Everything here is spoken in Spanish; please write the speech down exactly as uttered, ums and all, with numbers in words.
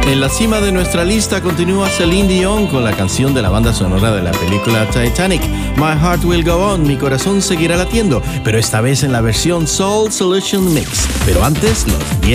En la cima de nuestra lista continúa Celine Dion con la canción de la banda sonora de la película Titanic, My Heart Will Go On, mi corazón seguirá latiendo, pero esta vez en la versión Soul Solution Mix. Pero antes, los diez